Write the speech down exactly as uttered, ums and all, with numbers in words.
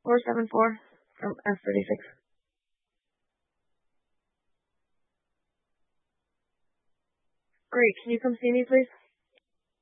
four seven four from F thirty-six. Great. Can you come see me, please?